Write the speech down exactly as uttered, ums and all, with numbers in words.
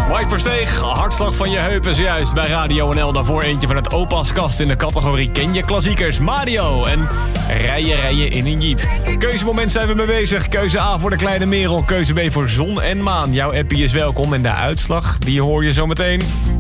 Mike Versteeg, hartslag van je heupen zojuist bij Radio N L. Daarvoor eentje van het Opaskast in de categorie Ken je klassiekers. Mario en Rijden rijden in een jeep. Keuzemoment zijn we mee bezig. Keuze A voor de kleine Merel. Keuze B voor zon en maan. Jouw appie is welkom en de uitslag die hoor je zo meteen.